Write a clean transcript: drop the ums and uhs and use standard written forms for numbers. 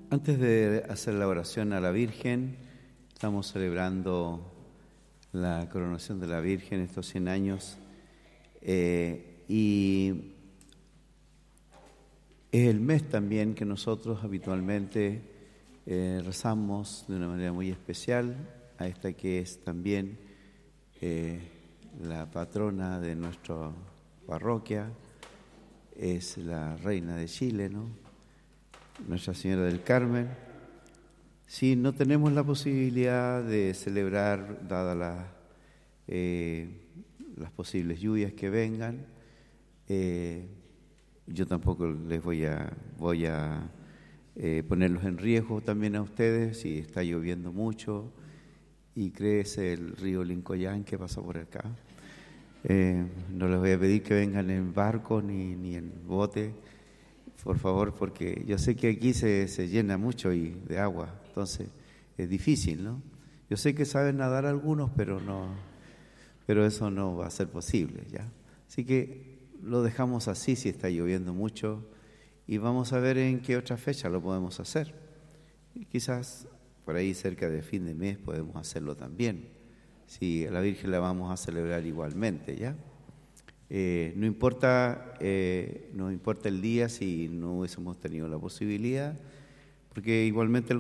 Antes de hacer la oración a la Virgen, estamos celebrando la coronación de la Virgen, estos 100 años, y es el mes también que nosotros habitualmente rezamos de una manera muy especial a esta que es también la patrona de nuestra parroquia, es la reina de Chile, ¿no? Nuestra Señora del Carmen. Si no tenemos la posibilidad de celebrar, dadas las posibles lluvias que vengan, yo tampoco les voy a ponerlos en riesgo también a ustedes si está lloviendo mucho y crece el río Lincoyán que pasa por acá. No les voy a pedir que vengan en barco ni en bote, por favor, porque yo sé que aquí se llena mucho de agua, entonces es difícil, ¿no? Yo sé que saben nadar algunos, pero eso no va a ser posible, ¿ya? Así que lo dejamos así si está lloviendo mucho y vamos a ver en qué otra fecha lo podemos hacer. Y quizás por ahí cerca de fin de mes podemos hacerlo también. Si a la Virgen la vamos a celebrar igualmente, ¿ya? No importa el día si no hubiésemos tenido la posibilidad, porque igualmente